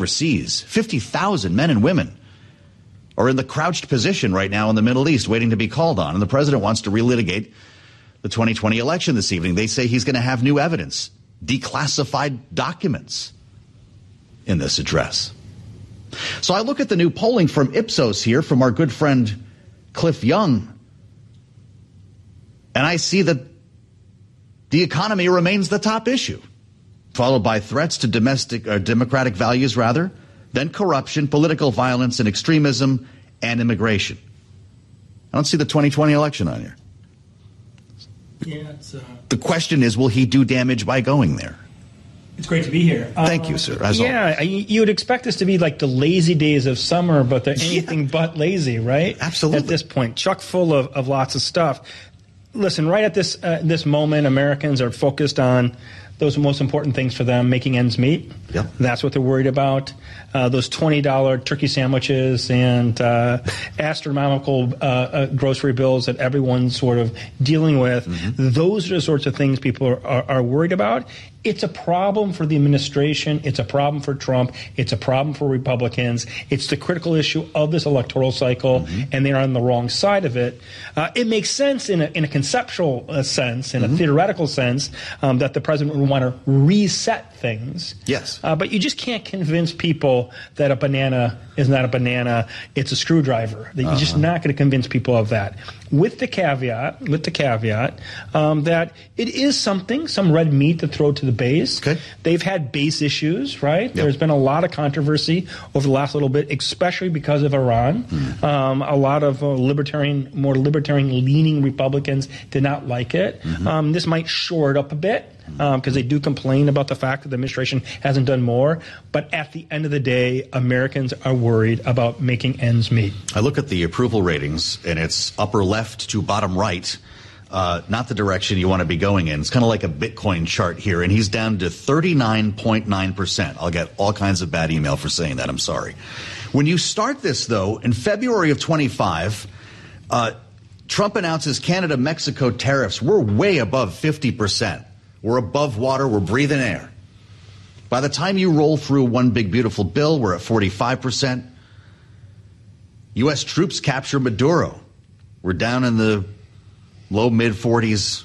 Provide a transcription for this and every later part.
overseas. 50,000 men and women are in the crouched position right now in the Middle East waiting to be called on. And the president wants to relitigate the 2020 election this evening. They say he's going to have new evidence, declassified documents in this address. So I look at the new polling from Ipsos here from our good friend Cliff Young, and I see that the economy remains the top issue, followed by threats to democratic values, then corruption, political violence and extremism, and immigration. I don't see the 2020 election on here. Yeah, the question is, will he do damage by going there? It's great to be here. Thank you, sir. You would expect this to be like the lazy days of summer, but they're anything but lazy, right? Absolutely. At this point, chock full of lots of stuff. Listen, right at this moment, Americans are focused on those most important things for them, making ends meet. Yep. That's what they're worried about. Those $20 turkey sandwiches and astronomical grocery bills that everyone's sort of dealing with. Mm-hmm. Those are the sorts of things people are worried about. It's a problem for the administration. It's a problem for Trump. It's a problem for Republicans. It's the critical issue of this electoral cycle, and they're on the wrong side of it. It makes sense in a conceptual sense, in a theoretical sense, that the president would want to reset things. Yes. But you just can't convince people that a banana is not a banana, it's a screwdriver. You're just not going to convince people of that. With the caveat that it is some red meat to throw to the base. Okay. They've had base issues, right? Yep. There's been a lot of controversy over the last little bit, especially because of Iran. A lot of more libertarian-leaning Republicans did not like it. This might shore it up a bit, because they do complain about the fact that the administration hasn't done more. But at the end of the day, Americans are worried about making ends meet. I look at the approval ratings, and it's upper left to bottom right, not the direction you want to be going in. It's kind of like a Bitcoin chart here, and he's down to 39.9%. I'll get all kinds of bad email for saying that. I'm sorry. When you start this, though, in February of 25, Trump announces Canada-Mexico tariffs. We're way above 50%. We're above water. We're breathing air. By the time you roll through one big, beautiful bill, we're at 45%. U.S. troops capture Maduro. We're down in the low, mid-40s.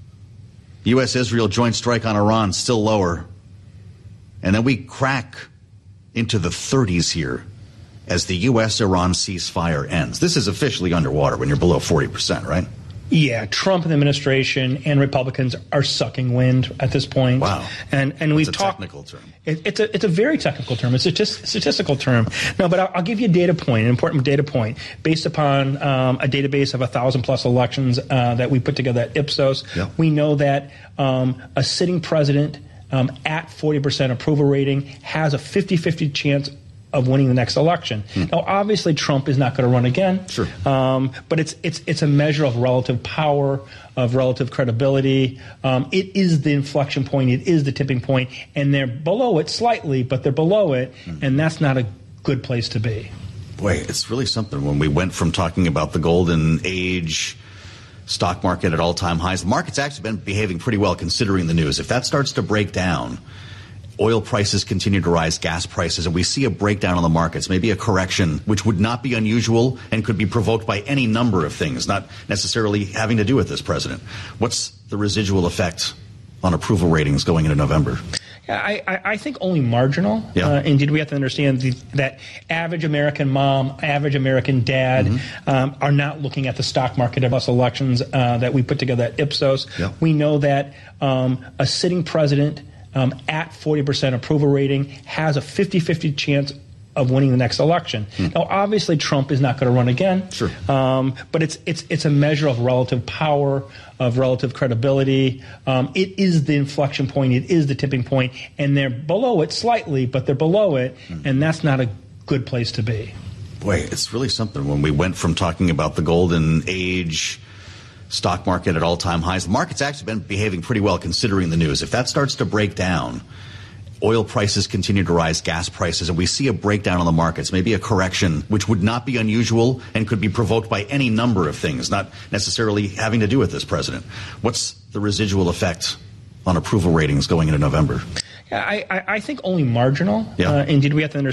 U.S.-Israel joint strike on Iran, still lower. And then we crack into the 30s here as the U.S.-Iran ceasefire ends. This is officially underwater when you're below 40%, right? Yeah, Trump and the administration and Republicans are sucking wind at this point. Wow. And we've talked. Technical term. It's a very technical term. It's a statistical term. No, but I'll give you a data point, an important data point, based upon a database of 1,000+ elections that we put together at Ipsos. Yep. We know that a sitting president at 40% approval rating has a 50-50 chance of winning the next election. Now, obviously, Trump is not going to run again. Sure. But it's a measure of relative power, of relative credibility. It is the inflection point. It is the tipping point. And they're below it slightly, but they're below it. And that's not a good place to be. Boy, it's really something when we went from talking about the golden age, stock market at all-time highs. The market's actually been behaving pretty well considering the news. If that starts to break down, oil prices continue to rise, gas prices, and we see a breakdown on the markets, maybe a correction, which would not be unusual and could be provoked by any number of things, not necessarily having to do with this president. What's the residual effect on approval ratings going into November? Yeah, I think only marginal. Yeah. Indeed, we have to understand that average American mom, average American dad are not looking at the stock market of us elections that we put together at Ipsos. Yeah. We know that a sitting president at 40% approval rating has a 50-50 chance of winning the next election. Now, obviously, Trump is not going to run again. Sure. But it's a measure of relative power, of relative credibility. It is the inflection point. It is the tipping point. And they're below it slightly, but they're below it. And that's not a good place to be. Boy, it's really something when we went from talking about the golden age, stock market at all-time highs. The market's actually been behaving pretty well considering the news. If that starts to break down, oil prices continue to rise, gas prices, and we see a breakdown on the markets, maybe a correction, which would not be unusual and could be provoked by any number of things, not necessarily having to do with this president. What's the residual effect on approval ratings going into November? I think only marginal. Yeah. Indeed, we have to understand